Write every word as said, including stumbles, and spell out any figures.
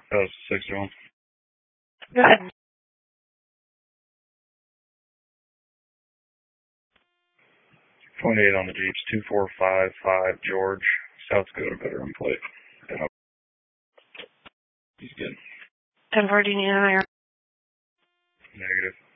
That was sixty-one. Go ahead. twenty-eight on the Jeeps, two four five five George, South Dakota veteran plate. Yeah. He's good. ten four, do you need an iron? Negative.